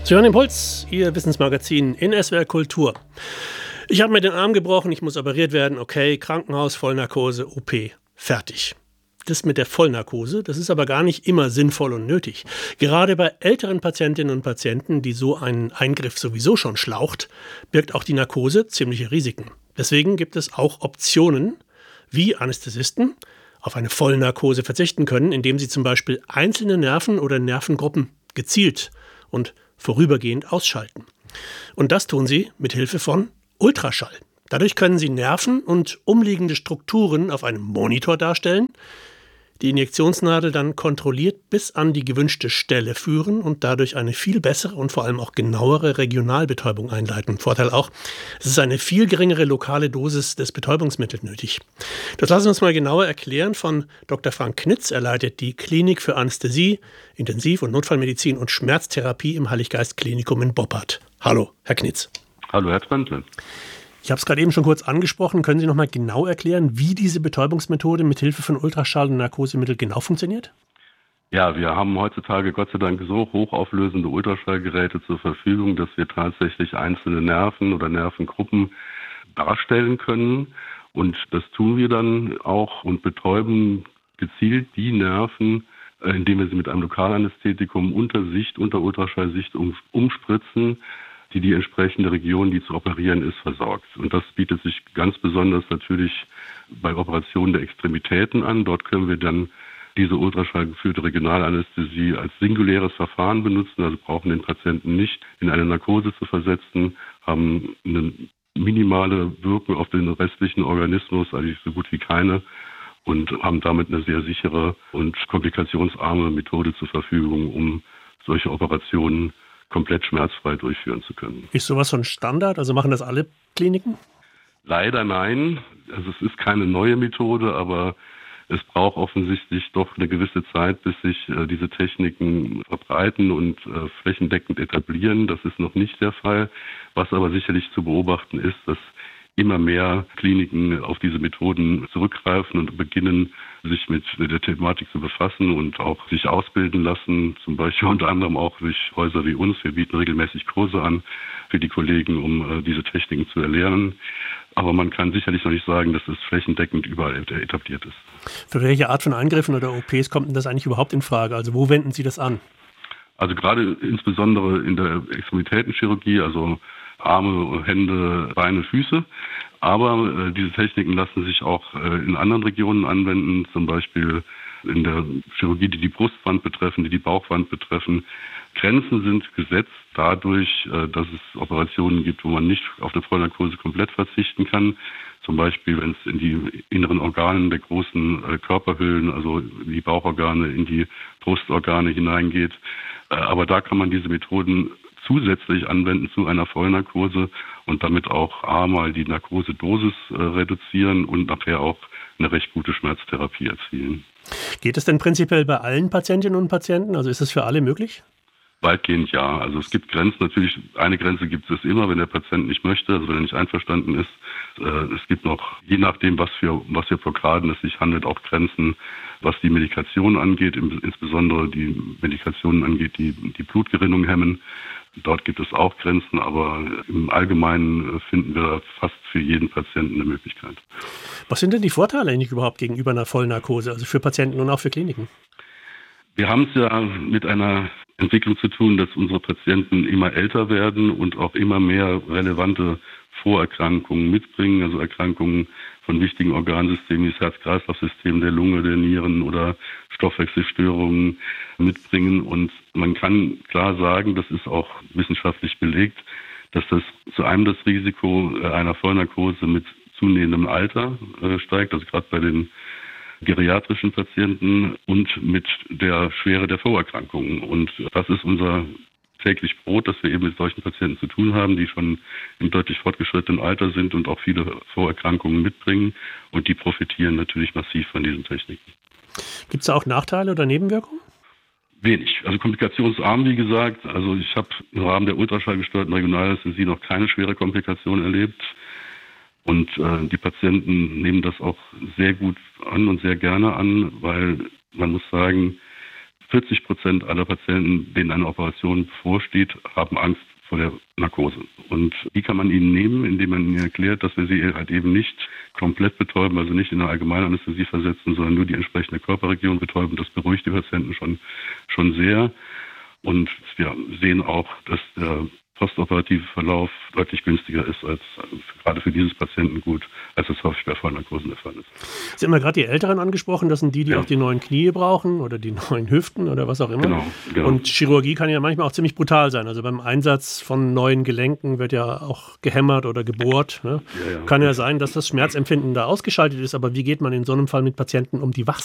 Sie hören Impuls, Ihr Wissensmagazin in SWR Kultur. Ich habe mir den Arm gebrochen, ich muss operiert werden. Okay, Krankenhaus, Vollnarkose, OP, fertig. Das mit der Vollnarkose, das ist aber gar nicht immer sinnvoll und nötig. Gerade bei älteren Patientinnen und Patienten, die so einen Eingriff sowieso schon schlaucht, birgt auch die Narkose ziemliche Risiken. Deswegen gibt es auch Optionen, wie Anästhesisten auf eine Vollnarkose verzichten können, indem sie zum Beispiel einzelne Nerven oder Nervengruppen gezielt und vorübergehend ausschalten. Und das tun sie mit Hilfe von Ultraschall. Dadurch können sie Nerven und umliegende Strukturen auf einem Monitor darstellen, die Injektionsnadel dann kontrolliert bis an die gewünschte Stelle führen und dadurch eine viel bessere und vor allem auch genauere Regionalbetäubung einleiten. Vorteil auch, es ist eine viel geringere lokale Dosis des Betäubungsmittels nötig. Das lassen wir uns mal genauer erklären von Dr. Frank Knitz. Er leitet die Klinik für Anästhesie, Intensiv- und Notfallmedizin und Schmerztherapie im Heiliggeist-Klinikum in Boppard. Hallo, Herr Knitz. Hallo, Herr Tröntle. Ich habe es gerade eben schon kurz angesprochen. Können Sie noch mal genau erklären, wie diese Betäubungsmethode mit Hilfe von Ultraschall und Narkosemittel genau funktioniert? Ja, wir haben heutzutage Gott sei Dank so hochauflösende Ultraschallgeräte zur Verfügung, dass wir tatsächlich einzelne Nerven oder Nervengruppen darstellen können. Und das tun wir dann auch und betäuben gezielt die Nerven, indem wir sie mit einem Lokalanästhetikum unter Ultraschallsicht umspritzen, die entsprechende Region, die zu operieren ist, versorgt. Und das bietet sich ganz besonders natürlich bei Operationen der Extremitäten an. Dort können wir dann diese ultraschallgeführte Regionalanästhesie als singuläres Verfahren benutzen, also brauchen den Patienten nicht in eine Narkose zu versetzen, haben eine minimale Wirkung auf den restlichen Organismus, eigentlich so gut wie keine, und haben damit eine sehr sichere und komplikationsarme Methode zur Verfügung, um solche Operationen komplett schmerzfrei durchführen zu können. Ist sowas schon Standard? Also machen das alle Kliniken? Leider nein. Also es ist keine neue Methode, aber es braucht offensichtlich doch eine gewisse Zeit, bis sich diese Techniken verbreiten und flächendeckend etablieren. Das ist noch nicht der Fall. Was aber sicherlich zu beobachten ist, dass immer mehr Kliniken auf diese Methoden zurückgreifen und beginnen, sich mit der Thematik zu befassen und auch sich ausbilden lassen, zum Beispiel unter anderem auch durch Häuser wie uns. Wir bieten regelmäßig Kurse an für die Kollegen, um diese Techniken zu erlernen. Aber man kann sicherlich noch nicht sagen, dass es flächendeckend überall etabliert ist. Für welche Art von Eingriffen oder OPs kommt denn das eigentlich überhaupt in Frage? Also wo wenden Sie das an? Also gerade insbesondere in der Extremitätenchirurgie, also Arme, Hände, Beine, Füße. Aber diese Techniken lassen sich auch in anderen Regionen anwenden, zum Beispiel in der Chirurgie, die Brustwand betreffen, die Bauchwand betreffen. Grenzen sind gesetzt dadurch, dass es Operationen gibt, wo man nicht auf eine Vollnarkose komplett verzichten kann. Zum Beispiel, wenn es in die inneren Organe der großen Körperhüllen, also die Bauchorgane, in die Brustorgane hineingeht. Aber da kann man diese Methoden zusätzlich anwenden zu einer Vollnarkose und damit auch einmal die Narkosedosis reduzieren und nachher auch eine recht gute Schmerztherapie erzielen. Geht es denn prinzipiell bei allen Patientinnen und Patienten? Also ist es für alle möglich? Weitgehend ja. Also es gibt Grenzen, natürlich eine Grenze gibt es immer, wenn der Patient nicht möchte, also wenn er nicht einverstanden ist. Es gibt noch, je nachdem, was für Blockaden es sich handelt, auch Grenzen, was die Medikation angeht, insbesondere die Medikationen angeht, die Blutgerinnung hemmen. Dort gibt es auch Grenzen, aber im Allgemeinen finden wir fast für jeden Patienten eine Möglichkeit. Was sind denn die Vorteile eigentlich überhaupt gegenüber einer Vollnarkose, also für Patienten und auch für Kliniken? Wir haben es ja mit einer Entwicklung zu tun, dass unsere Patienten immer älter werden und auch immer mehr relevante Vorerkrankungen mitbringen, also Erkrankungen von wichtigen Organsystemen, wie das Herz-Kreislauf-System der Lunge, der Nieren oder Stoffwechselstörungen mitbringen. Und man kann klar sagen, das ist auch wissenschaftlich belegt, dass das zu einem das Risiko einer Vollnarkose mit zunehmendem Alter steigt, also gerade bei den geriatrischen Patienten und mit der Schwere der Vorerkrankungen. Und das ist unser täglich Brot, dass wir eben mit solchen Patienten zu tun haben, die schon im deutlich fortgeschrittenen Alter sind und auch viele Vorerkrankungen mitbringen. Und die profitieren natürlich massiv von diesen Techniken. Gibt es da auch Nachteile oder Nebenwirkungen? Wenig. Also komplikationsarm, wie gesagt. Also ich habe im Rahmen der ultraschallgesteuerten Regionalanästhesie noch keine schwere Komplikation erlebt. Und die Patienten nehmen das auch sehr gut an und sehr gerne an, weil man muss sagen, 40% aller Patienten, denen eine Operation bevorsteht, haben Angst vor der Narkose. Und die kann man ihnen nehmen, indem man ihnen erklärt, dass wir sie halt eben nicht komplett betäuben, also nicht in eine Allgemeinanästhesie versetzen, sondern nur die entsprechende Körperregion betäuben. Das beruhigt die Patienten schon sehr. Und wir sehen auch, dass der postoperative Verlauf deutlich günstiger ist als gerade für dieses Patientengut, als es häufig bei Vollnarkosen der Fall ist. Sie haben ja gerade die Älteren angesprochen, das sind die auch die neuen Knie brauchen oder die neuen Hüften oder was auch immer. Genau. Und Chirurgie kann ja manchmal auch ziemlich brutal sein. Also beim Einsatz von neuen Gelenken wird ja auch gehämmert oder gebohrt. Ne? Kann ja sein, dass das Schmerzempfinden da ausgeschaltet ist, aber wie geht man in so einem Fall mit Patienten um, die wach